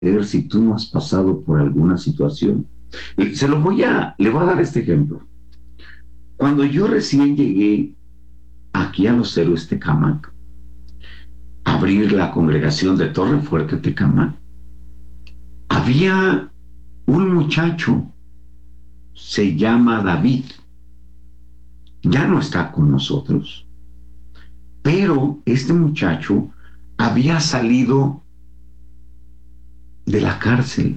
suceder si tú no has pasado por alguna situación. Le voy a dar este ejemplo. Cuando yo recién llegué aquí a Los Héroes Tecámac, a abrir la congregación de Torre Fuerte Tecámac, había un muchacho, se llama David, ya no está con nosotros, pero este muchacho había salido de la cárcel,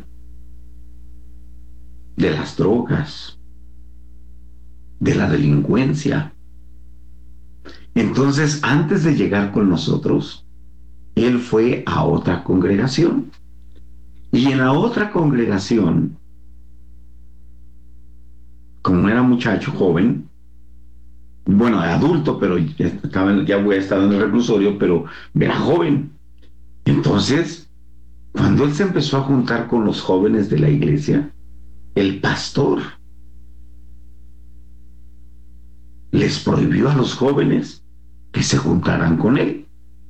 de las drogas, de la delincuencia. Entonces, antes de llegar con nosotros, él fue a otra congregación. Y en la otra congregación, como era muchacho joven, bueno, adulto, pero ya voy a estar en el reclusorio, pero era joven. Entonces, cuando él se empezó a juntar con los jóvenes de la iglesia, el pastor les prohibió a los jóvenes que se juntaran con él.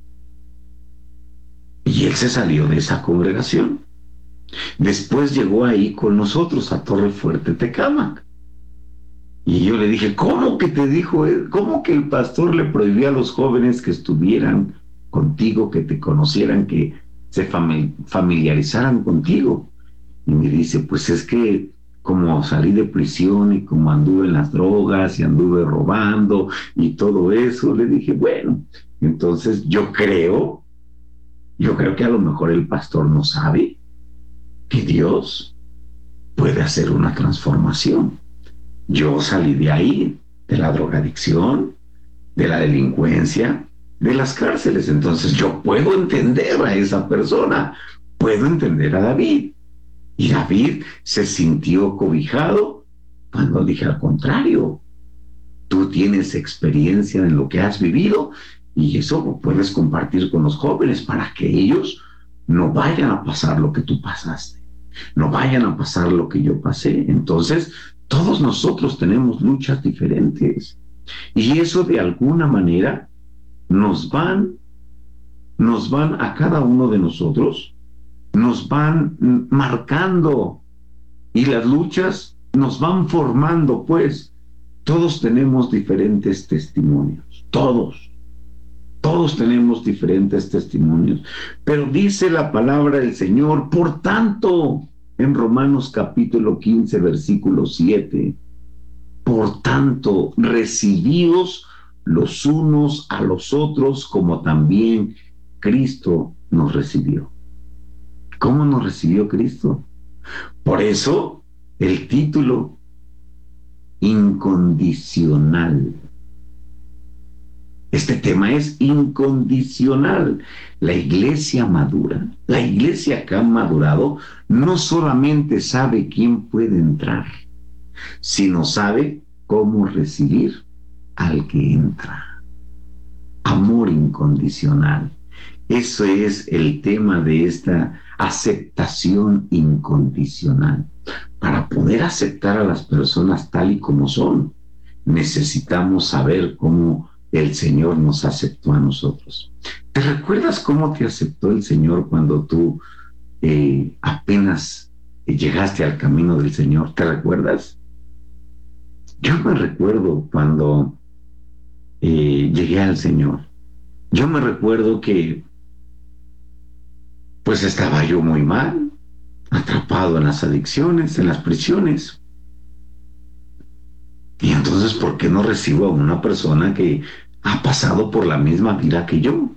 Y él se salió de esa congregación. Después llegó ahí con nosotros a Torre Fuerte Tecámac. Y yo le dije, ¿cómo que te dijo él? ¿Cómo que el pastor le prohibió a los jóvenes que estuvieran contigo, que te conocieran, que se familiarizaran contigo? Y me dice, pues es que como salí de prisión y como anduve en las drogas y anduve robando y todo eso, le dije, bueno, entonces yo creo que a lo mejor el pastor no sabe que Dios puede hacer una transformación. Yo salí de ahí, de la drogadicción, de la delincuencia, de las cárceles. Entonces yo puedo entender a esa persona, puedo entender a David. Y David se sintió cobijado cuando dije, al contrario, tú tienes experiencia en lo que has vivido y eso lo puedes compartir con los jóvenes para que ellos no vayan a pasar lo que tú pasaste, no vayan a pasar lo que yo pasé. Entonces, todos nosotros tenemos luchas diferentes y eso de alguna manera nos van a cada uno de nosotros, nos van marcando y las luchas nos van formando, pues todos tenemos diferentes testimonios, todos tenemos diferentes testimonios, pero dice la palabra del Señor, por tanto, en Romanos capítulo 15, versículo 7, por tanto, recibíos los unos a los otros como también Cristo nos recibió. ¿Cómo nos recibió Cristo? Por eso, el título, incondicional. Este tema es incondicional. La iglesia madura, la iglesia que ha madurado, no solamente sabe quién puede entrar, sino sabe cómo recibir al que entra. Amor incondicional. Eso es el tema de esta aceptación incondicional. Para poder aceptar a las personas tal y como son, necesitamos saber cómo el Señor nos aceptó a nosotros. ¿Te recuerdas cómo te aceptó el Señor cuando tú apenas llegaste al camino del Señor? ¿Te recuerdas? Yo me recuerdo cuando llegué al Señor. Yo me recuerdo que pues estaba yo muy mal, atrapado en las adicciones, en las prisiones. Y entonces, ¿por qué no recibo a una persona que ha pasado por la misma vida que yo?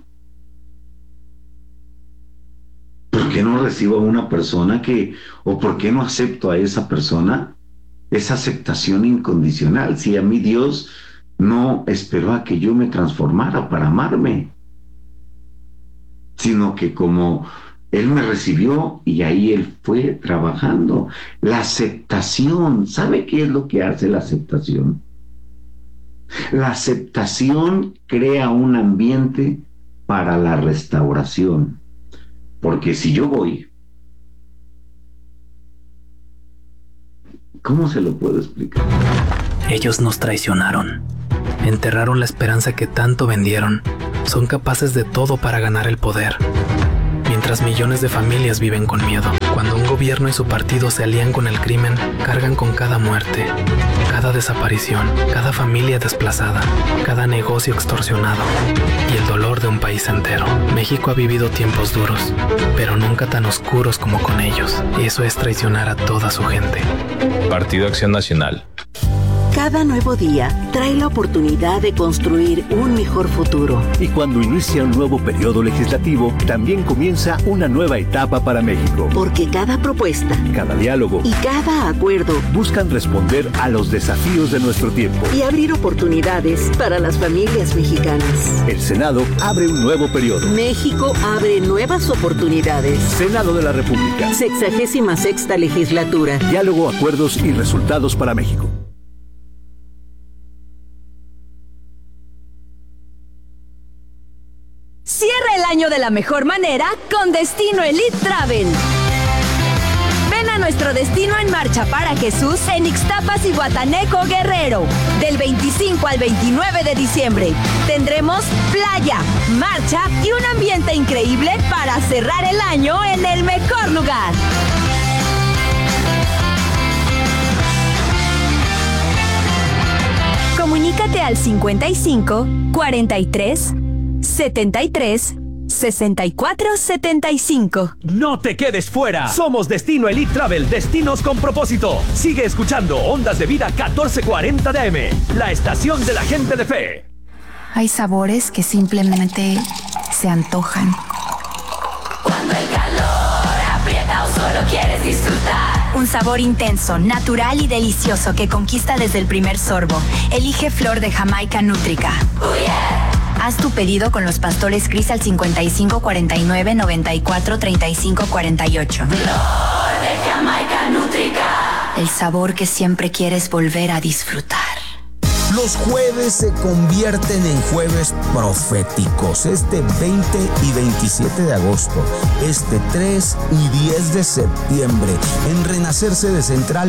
¿Por qué no recibo a una persona o por qué no acepto a esa persona? Esa aceptación incondicional. Si a mí Dios no esperó a que yo me transformara para amarme, sino que como Él me recibió y ahí Él fue trabajando. La aceptación, ¿sabe qué es lo que hace la aceptación? La aceptación crea un ambiente para la restauración. Porque si yo voy, ¿cómo se lo puedo explicar? Ellos nos traicionaron, enterraron la esperanza que tanto vendieron, son capaces de todo para ganar el poder. mientras millones de familias viven con miedo. Cuando un gobierno y su partido se alían con el crimen, cargan con cada muerte, cada desaparición, cada familia desplazada, cada negocio extorsionado y el dolor de un país entero. México ha vivido tiempos duros, pero nunca tan oscuros como con ellos, y eso es traicionar a toda su gente. Partido Acción Nacional. Cada nuevo día trae la oportunidad de construir un mejor futuro. Y cuando inicia un nuevo periodo legislativo, también comienza una nueva etapa para México. Porque cada propuesta, cada diálogo y cada acuerdo buscan responder a los desafíos de nuestro tiempo y abrir oportunidades para las familias mexicanas. El Senado abre un nuevo periodo. México abre nuevas oportunidades. Senado de la República. 66ª legislatura. Diálogo, acuerdos y resultados para México. Cierra el año de la mejor manera con Destino Elite Travel. Ven a nuestro Destino en Marcha para Jesús en Ixtapas y Guataneco, Guerrero. Del 25 al 29 de diciembre tendremos playa, marcha y un ambiente increíble para cerrar el año en el mejor lugar. Comunícate al 55 43 73 64 75. No te quedes fuera. Somos Destino Elite Travel, destinos con propósito. Sigue escuchando Ondas de Vida 1440 de AM, la estación de la gente de fe. Hay sabores que simplemente se antojan. Cuando el calor aprieta o solo quieres disfrutar. Un sabor intenso, natural y delicioso que conquista desde el primer sorbo. Elige Flor de Jamaica Nútrica. Oh yeah. Haz tu pedido con los pastores Cris al 55 49 94 35 48. Flor de Jamaica Nútrica. El sabor que siempre quieres volver a disfrutar. Los jueves se convierten en jueves proféticos. Este 20 y 27 de agosto, este 3 y 10 de septiembre, en Renacer Sede Central